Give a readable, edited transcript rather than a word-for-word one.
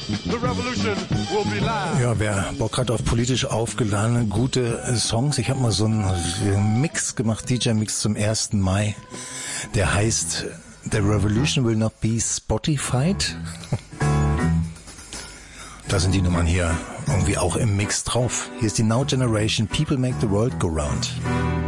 The revolution will be live. Ja, wer Bock hat auf politisch aufgeladene, gute Songs, ich habe mal so einen Mix gemacht, DJ-Mix zum 1. Mai, der heißt The Revolution Will Not Be Spotified. Da sind die Nummern hier irgendwie auch im Mix drauf. Hier ist die Now Generation, People Make the World Go Round.